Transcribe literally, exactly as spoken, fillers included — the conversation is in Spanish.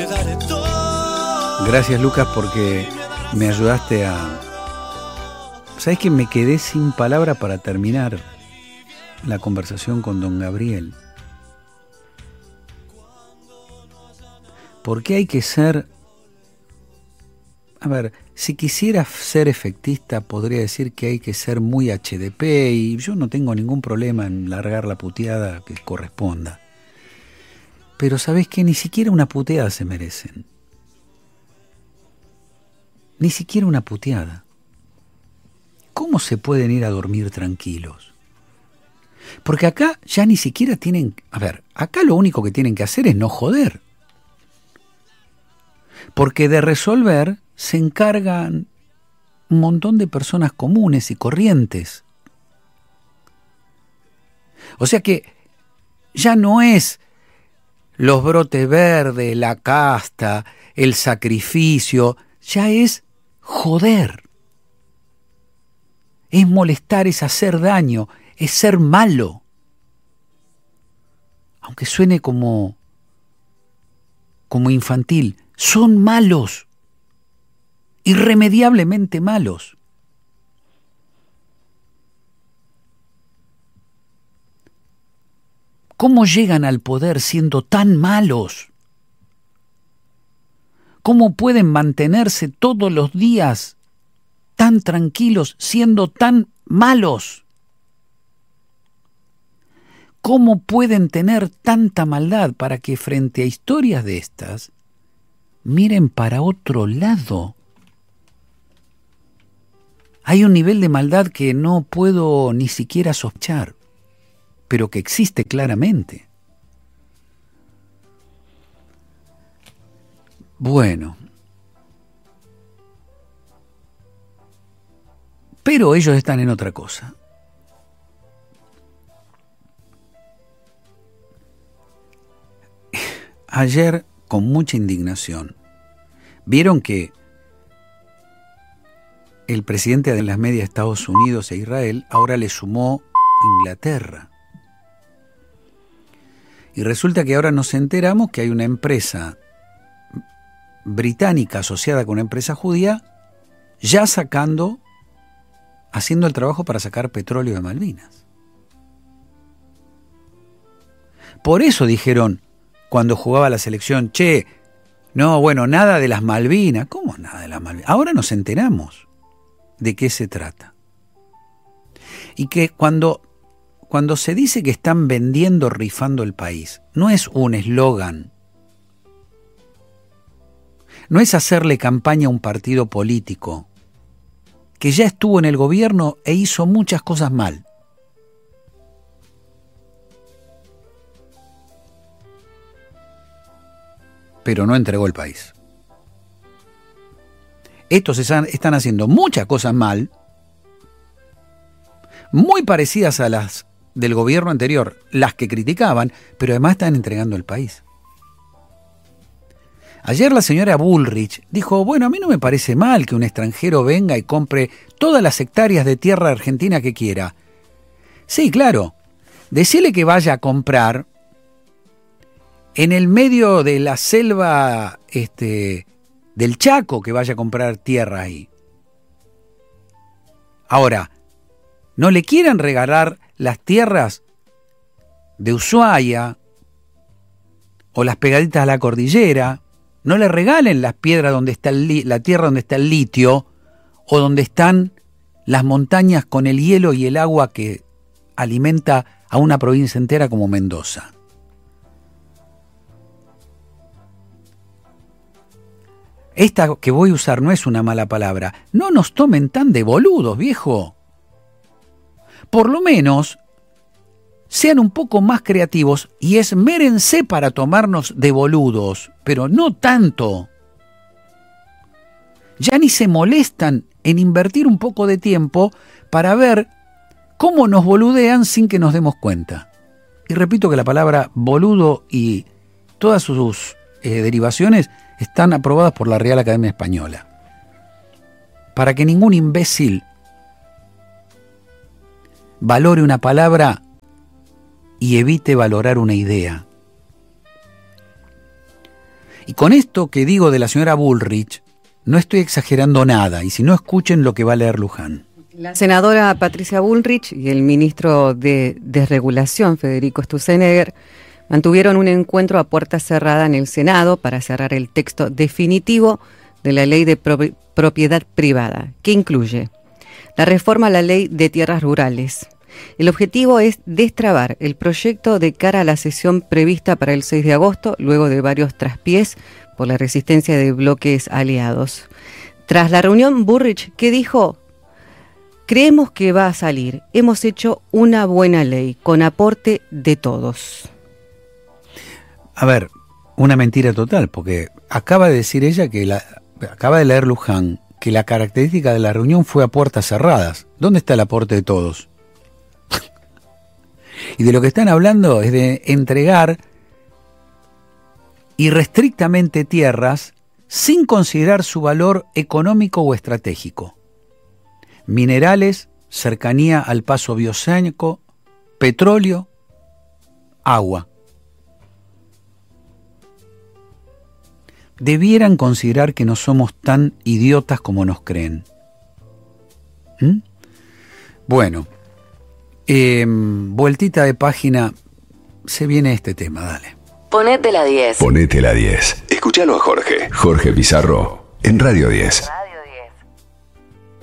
daré todo. Gracias, Lucas, porque me ayudaste a... ¿Sabes que me quedé sin palabra para terminar la conversación con don Gabriel? ¿Por qué hay que ser... A ver, si quisiera ser efectista, podría decir que hay que ser muy H D P y yo no tengo ningún problema en largar la puteada que corresponda. Pero ¿sabés qué? Ni siquiera una puteada se merecen. Ni siquiera una puteada. ¿Cómo se pueden ir a dormir tranquilos? Porque acá ya ni siquiera tienen... A ver, acá lo único que tienen que hacer es no joder. Porque de resolver se encargan un montón de personas comunes y corrientes. O sea que ya no es los brotes verdes, la casta, el sacrificio, ya es joder. Es molestar, es hacer daño, es ser malo. Aunque suene como, como infantil, son malos. Irremediablemente malos. ¿Cómo llegan al poder siendo tan malos? ¿Cómo pueden mantenerse todos los días tan tranquilos siendo tan malos? ¿Cómo pueden tener tanta maldad para que frente a historias de estas miren para otro lado? Hay un nivel de maldad que no puedo ni siquiera sospechar, pero que existe claramente. Bueno, pero ellos están en otra cosa. Ayer, con mucha indignación, vieron que el presidente de las medias de Estados Unidos e Israel ahora le sumó Inglaterra. Y resulta que ahora nos enteramos que hay una empresa británica asociada con una empresa judía ya sacando, haciendo el trabajo para sacar petróleo de Malvinas. Por eso dijeron cuando jugaba la selección, che, no, bueno, nada de las Malvinas. ¿Cómo nada de las Malvinas? Ahora nos enteramos de qué se trata. Y que cuando, cuando se dice que están vendiendo, rifando el país, no es un eslogan, no es hacerle campaña a un partido político que ya estuvo en el gobierno e hizo muchas cosas mal. Pero no entregó el país. Estos están, están haciendo muchas cosas mal, muy parecidas a las del gobierno anterior, las que criticaban, pero además están entregando el país. Ayer la señora Bullrich dijo, bueno, a mí no me parece mal que un extranjero venga y compre todas las hectáreas de tierra argentina que quiera. Sí, claro, decirle que vaya a comprar en el medio de la selva este, del Chaco, que vaya a comprar tierra ahí. Ahora, no le quieran regalar las tierras de Ushuaia o las pegaditas a la cordillera, no le regalen las piedras donde está el li- la tierra donde está el litio o donde están las montañas con el hielo y el agua que alimenta a una provincia entera como Mendoza. Esta que voy a usar no es una mala palabra. No nos tomen tan de boludos, viejo. Por lo menos sean un poco más creativos y esmérense para tomarnos de boludos, pero no tanto. Ya ni se molestan en invertir un poco de tiempo para ver cómo nos boludean sin que nos demos cuenta. Y repito que la palabra boludo y todas sus eh, derivaciones están aprobadas por la Real Academia Española. Para que ningún imbécil valore una palabra y evite valorar una idea. Y con esto que digo de la señora Bullrich, no estoy exagerando nada, y si no, escuchen lo que va a leer Luján. La senadora Patricia Bullrich y el ministro de Desregulación, Federico Sturzenegger, mantuvieron un encuentro a puerta cerrada en el Senado para cerrar el texto definitivo de la ley de pro- propiedad privada, que incluye la reforma a la ley de tierras rurales. El objetivo es destrabar el proyecto de cara a la sesión prevista para el seis de agosto, luego de varios traspiés por la resistencia de bloques aliados. Tras la reunión, Bullrich, ¿qué dijo? Creemos que va a salir. Hemos hecho una buena ley, con aporte de todos. A ver, una mentira total, porque acaba de decir ella que la, acaba de leer Luján, que la característica de la reunión fue a puertas cerradas. ¿Dónde está el aporte de todos? Y de lo que están hablando es de entregar irrestrictamente tierras sin considerar su valor económico o estratégico. Minerales, cercanía al paso bioceánico, petróleo, agua. Debieran considerar que no somos tan idiotas como nos creen. ¿Mm? Bueno, eh, vueltita de página, se viene este tema, dale. Ponete la diez. Ponete la diez. Escúchalo a Jorge. Jorge Pizarro en Radio diez.